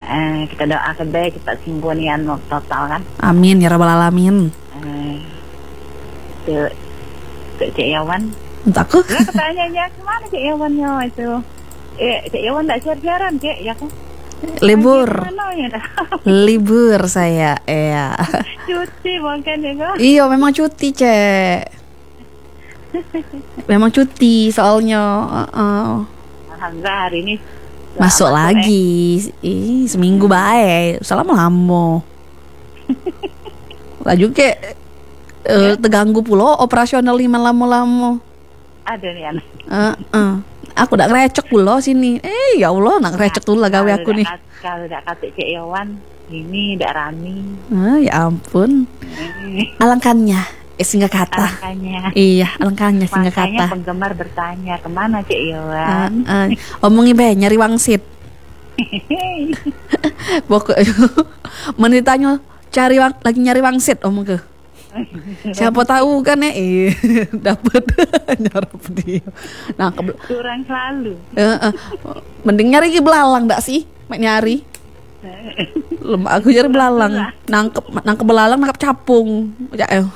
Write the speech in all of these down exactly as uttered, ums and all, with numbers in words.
Eh, kita doakan baik kita simbonian total kan. Amin ya rabbal alamin. Eh, Cek Cek Cik Yawan. Untuk aku? Lah katanya kemana Cik Yawannya itu? Eh, Cik Yawan tak siaran Cik ya kan? Libur. Mana ya dah? Libur saya, ya. Cuti mungkin ya kan? Iya, memang cuti, Cek. Memang cuti soalnya. Uh-uh. Alhamdulillah hari ini masuk selamat, lagi. Ih, seminggu baik. Salam lama. Laju kayak uh, terganggu pula operasional lima lama-lama. Ada nih anak. Uh-uh. Aku udah ngerecek pula sini. Eh, ya Allah, nak ngerecek dulu lah gawe aku nih. Kalau udah kata Cik Yawan, ini udah rame. Ah, ya ampun. Alangkannya, eh, singgah kata. Alangkahnya. Iya, alangkahnya singgah Makanya kata. penggemar bertanya kemana Cik Yawan. Uh, uh, omongin be nyari wangsit. Pokok menitanya cari wang, lagi nyari wangsit omong ke. Siapa tahu kan ya, eh, dapat nyarap dia. Nah, ke, kurang selalu. uh, uh, mending nyari ke belalang dak sih, mak nyari. Lemah aku nyari belalang, nangkep nangkep belalang, nangkep capung. Ya, eh.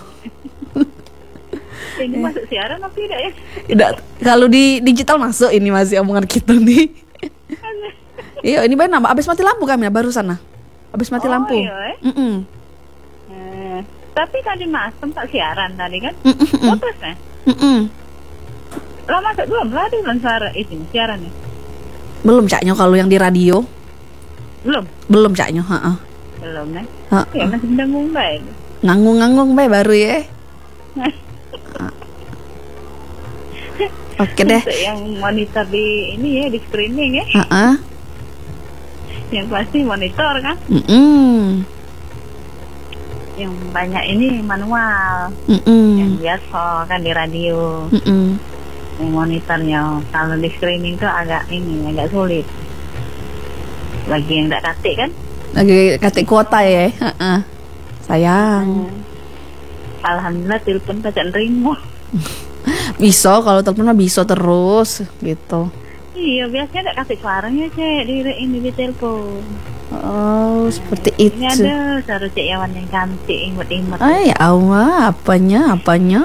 Ini masuk siaran apa tidak ya? Tidak, kalau di digital masuk ini masih omongan kita nih. Iya, ini benar. Abis mati lampu kami barusan nah. Abis mati oh, lampu. Iya, eh? Mm-mm. Eh, tapi tadi mas sempat siaran tadi kan? Mm-mm. Putus ya? Mm-mm. Lah masa belum tadi belum suara itu siarannya? Belum caknya kalau yang di radio. Belum. Belum caknya, heeh. Belum nih. Ha. Ya masih mendengung baik. Nganggung-nganggung bae baru ya. Oke deh. Untuk yang monitor di ini ya di screening ya. Heeh. Yang pasti monitor kan? Mm-mm. Yang banyak ini manual. Mm-mm. Yang biasa kan di radio. Mm-mm. Yang monitornya kalau di screening tuh agak ini agak sulit. Bagi yang tidak katik kan? Lagi katik kuota ya. Heeh. Sayang. Hmm. Alhamdulillah telepon tak nerima. Bisa kalau telepon mah bisa terus gitu. Iya biasanya tidak kasih suaranya Cek di ini di telepon. Oh, seperti Ini itu. ada cara Cek Yawan yang cantik imut-imut. Ah ya Allah, apanya, apanya?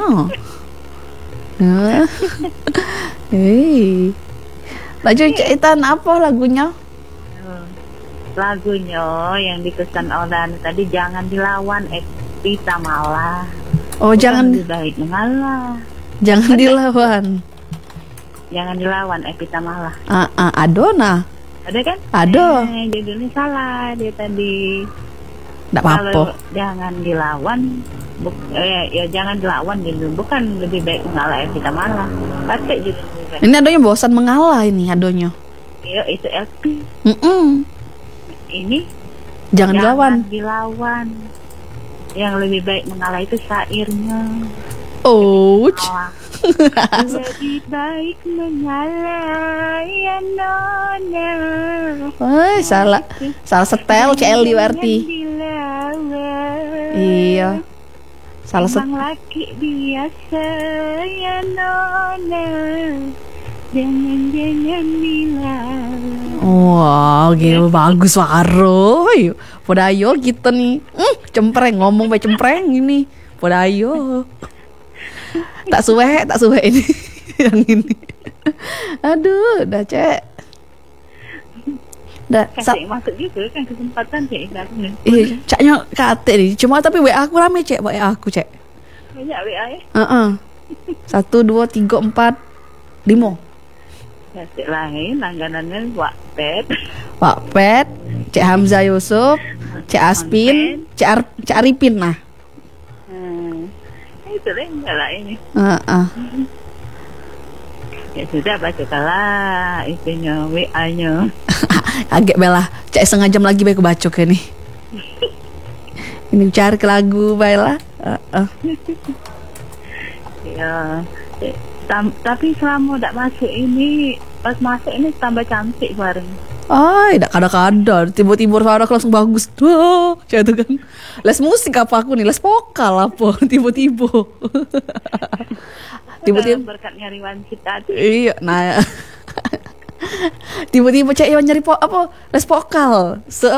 Eh, Hei, baju cekitan apa lagunya? Lagunya yang dikesan Oldan tadi jangan dilawan Epita malah. Oh, Bukan jangan, lebih baik mengalah. jangan dilawan. Jangan dilawan Epita malah. Ah, ah, Adona, Ada kan? Ada. Eh, judulnya salah dia tadi. ndak Kalau apa-apa. jangan dilawan, bu- eh, ya jangan dilawan gitu. Bukan lebih baik mengalah Epita malah. Pakai judulnya. Ini adonya bosan mengalah ini adonya. Iya itu L P. Mm-mm. Ini Jangan dilawan. dilawan. Yang lebih baik mengalah itu syairnya. Ouch. Oh, lebih baik mengalah ya nona. Wah, salah, salah setel C L D berarti. Iya. Salah Emang setel. laki biasa ya nona. Jangan-jangan bilang. Wow, gila bagus Waro. Ayo, podayo kita nih. Hmm, cempreng ngomong bae cempreng ini. Podayo. Tak suwe, tak suwe ini. Yang ini. Aduh, udah Cek. Udah, sa- Kasih masuk juga kan kesempatan Cek Ibrahim. Iya, caknya kate nih. Cuma tapi W A aku rame Cek, W A aku Cek. Banyak W A ya. Heeh. Satu, dua, tiga, empat, lima. Kasih lain langganannya Wattpad. Pak Pet, Cek Hamzah Yusuf, Cek Aspin, Cek Ar- Cek Arifin nah. Hmm. Itu lah enggak lah ini. Heeh. Ya sudah baca kalah itunya W A-nya. Agak belah, Cek setengah jam lagi baik baca ke nih. Ini cari ke lagu baiklah. Heeh. Ya. eh, tam- tapi selama tak masuk ini, pas masuk ini tambah cantik bareng. Ay, tidak kada-kada, tiba-tiba suara aku langsung bagus. Wah, kayak itu kan. Les musik apa aku nih, les vokal apa tiba-tiba. Tiba-tiba berkat nyariwan kita tuh. iya, nah. Tiba-tiba Cek Iwan nyari po, apa les vokal. Se